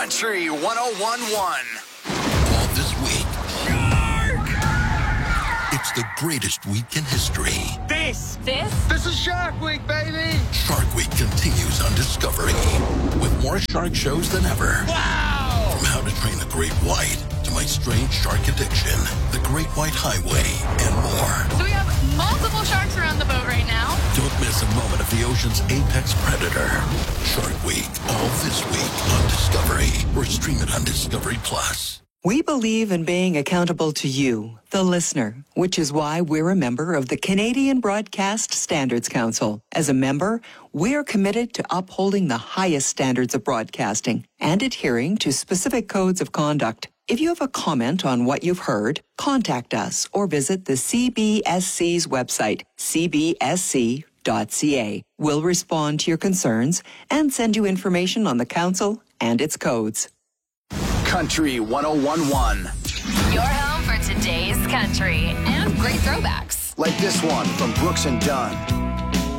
Country 101.1. All this week. Shark! It's the greatest week in history. This is Shark Week, baby! Shark Week continues on Discovery with more shark shows than ever. Wow! From How to Train a Great White to My Strange Shark Addiction, The Great White Highway, and more. So we have multiple sharks around the boat right now. Don't miss a moment of the ocean's apex predator. Shark Week, all this week on Discovery, or stream it on Discovery Plus. We believe in being accountable to you, the listener, which is why we're a member of the Canadian Broadcast Standards Council. As a member, we're committed to upholding the highest standards of broadcasting and adhering to specific codes of conduct. If you have a comment on what you've heard, contact us or visit the CBSC's website, cbsc.ca. We'll respond to your concerns and send you information on the council and its codes. Country 101.1. Your home for today's country and great throwbacks. Like this one from Brooks and Dunn.